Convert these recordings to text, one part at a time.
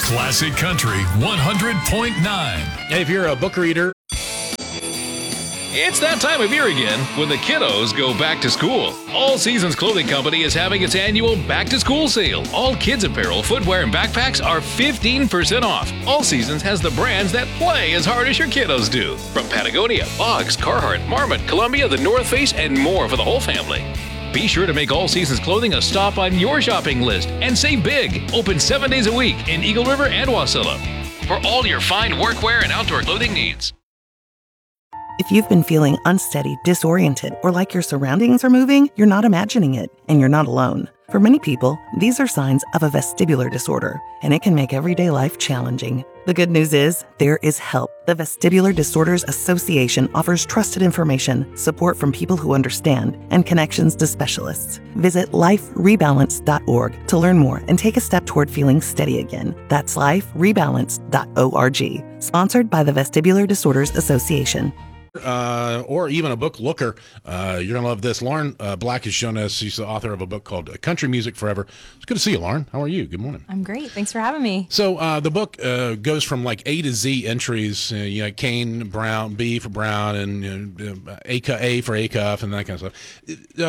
Classic Country 100.9. Hey, if you're a book reader, It's that time of year again when the kiddos go back to school. All Seasons Clothing Company is having its annual back to school sale. All kids apparel, footwear, and backpacks are 15% off. All Seasons has the brands that play as hard as your kiddos do. From Patagonia, Boggs, Carhartt, Marmot, Columbia, The North Face, and more for the whole family. Be sure to make All Seasons Clothing a stop on your shopping list and save big. Open 7 days a week in Eagle River and Wasilla for all your fine workwear and outdoor clothing needs. If you've been feeling unsteady, disoriented, or like your surroundings are moving, you're not imagining it, and you're not alone. For many people, these are signs of a vestibular disorder, and it can make everyday life challenging. The good news is, there is help. The Vestibular Disorders Association offers trusted information, support from people who understand, and connections to specialists. Visit liferebalance.org to learn more and take a step toward feeling steady again. That's liferebalance.org. Sponsored by the Vestibular Disorders Association. or even a book looker, you're going to love this. Lauren Black has shown us, she's the author of a book called Country Music Forever. It's good to see you, Lauren. How are you? Good morning. I'm great. Thanks for having me. So the book goes from like A to Z entries, Kane, Brown, B for Brown, and A for Acuff, and that kind of stuff.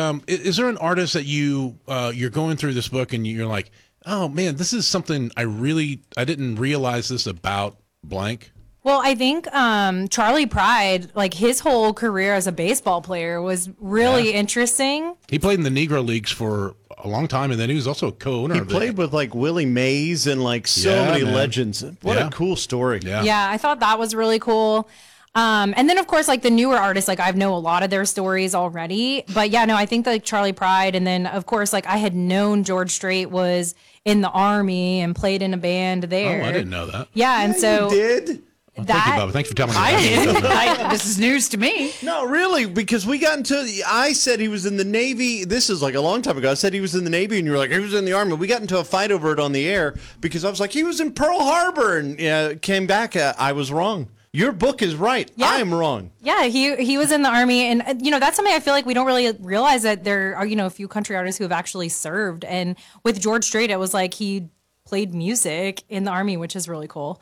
Is there an artist that you're going through this book and you're like, oh man, this is something I didn't realize this about blank? Well, I think Charlie Pride, like his whole career as a baseball player was really interesting. He played in the Negro Leagues for a long time, and then he was also a co-owner. He played with like Willie Mays and like so many legends. What a cool story. Yeah, I thought that was really cool. And then, of course, like the newer artists, like I know a lot of their stories already. But yeah, no, I think like Charlie Pride. And then, of course, like I had known George Strait was in the Army and played in a band there. Oh, I didn't know that. Yeah, and so. You did? Well, thank you, Bubba. Thanks for telling me. I didn't. This is news to me. No, really, because we got into. I said he was in the Navy. This is like a long time ago. I said he was in the Navy, and you were like, he was in the Army. We got into a fight over it on the air because I was like, he was in Pearl Harbor, and came back. I was wrong. Your book is right. Yeah. I'm wrong. Yeah, he was in the Army, and that's something I feel like we don't really realize, that there are a few country artists who have actually served. And with George Strait, it was like he played music in the Army, which is really cool.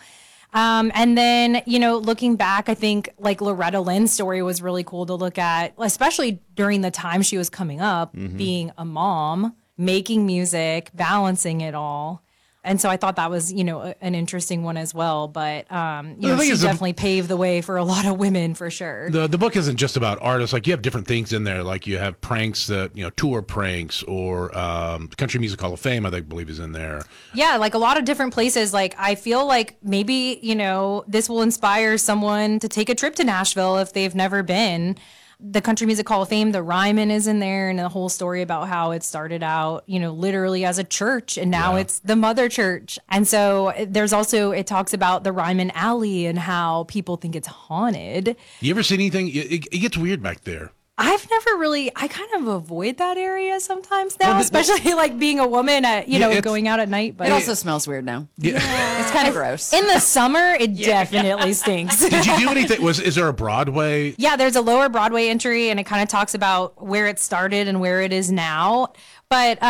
And then, looking back, I think like Loretta Lynn's story was really cool to look at, especially during the time she was coming up, being a mom, making music, balancing it all. And so I thought that was, an interesting one as well. But, she definitely paved the way for a lot of women for sure. The book isn't just about artists. Like you have different things in there. Like you have pranks that, tour pranks, or Country Music Hall of Fame, I believe is in there. Yeah, like a lot of different places. Like I feel like maybe, this will inspire someone to take a trip to Nashville if they've never been. The Country Music Hall of Fame, the Ryman is in there, and the whole story about how it started out, literally as a church, and now it's the mother church. And so there's also, it talks about the Ryman Alley and how people think it's haunted. You ever see anything? It gets weird back there. I've never really, I kind of avoid that area sometimes now, especially like being a woman at, going out at night. But it also smells weird now. Yeah. It's kind of gross. In the summer, it definitely stinks. Did you do anything? Is there a Broadway? Yeah, there's a lower Broadway entry, and it kind of talks about where it started and where it is now. But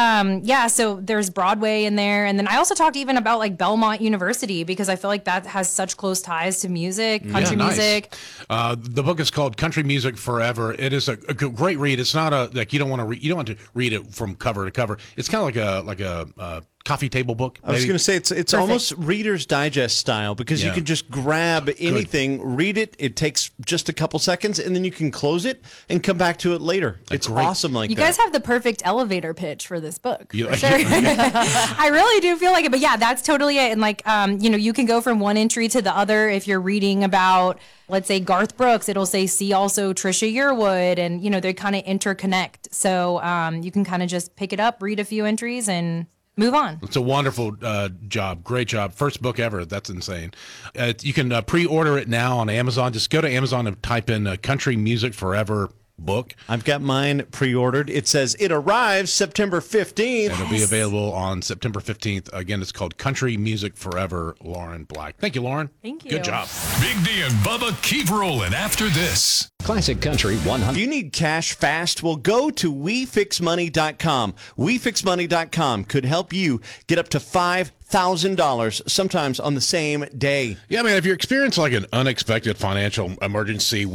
so there's Broadway in there. And then I also talked even about like Belmont University, because I feel like that has such close ties to music, country music. The book is called Country Music Forever. It is a great read. It's not you don't want to read it from cover to cover. It's kind of like a coffee table book. I was going to say it's almost Reader's Digest style, because you can just grab anything, read it. It takes just a couple seconds, and then you can close it and come back to it later. It's awesome like that. You guys have the perfect elevator pitch for this book. For sure. I really do feel like it. But yeah, that's totally it. And like, you can go from one entry to the other. If you're reading about, let's say, Garth Brooks, it'll say, see also Trisha Yearwood, and, they kind of interconnect. So you can kind of just pick it up, read a few entries, and move on. It's a wonderful job. Great job. First book ever. That's insane. You can pre-order it now on Amazon. Just go to Amazon and type in Country Music Forever book. I've got mine pre-ordered. It says it arrives September 15th. And it'll be available on September 15th. Again, it's called Country Music Forever, Lauren Black. Thank you, Lauren. Thank you. Good job. Big D and Bubba keep rolling after this. Classic Country 100. Do you need cash fast? Well, go to WeFixMoney.com. WeFixMoney.com could help you get up to $5,000 sometimes on the same day. Yeah, man, if you experience like an unexpected financial emergency,